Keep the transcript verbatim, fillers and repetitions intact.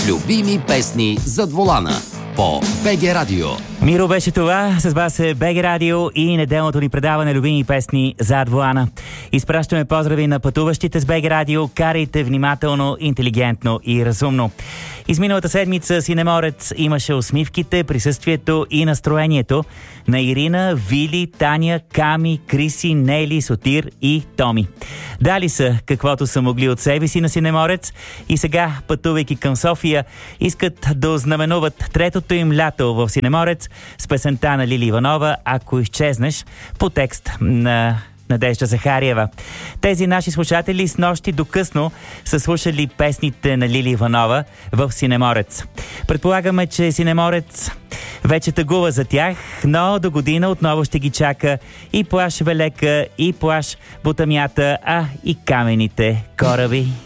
Любими песни зад волана по БГ Радио. Миро беше това, с вас е БГ Радио и неделното ни предаване любими песни зад волана. Изпращаме поздрави на пътуващите с БГ Радио, карайте внимателно, интелигентно и разумно. Изминалата седмица Синеморец имаше усмивките, присъствието и настроението на Ирина, Вили, Таня, Ками, Криси, Нели, Сотир и Томи. Дали са каквото са могли от себе си на Синеморец и сега, пътувайки към София, искат да ознаменуват третото им лято в Синеморец с песента на Лили Иванова "Ако изчезнеш", по текст на Надежда Захариева. Тези наши слушатели с нощи до късно са слушали песните на Лили Иванова в Синеморец. Предполагаме, че Синеморец вече тъгува за тях, но до година отново ще ги чака и плаш Велека, и плаш Бутамята, а и камените кораби.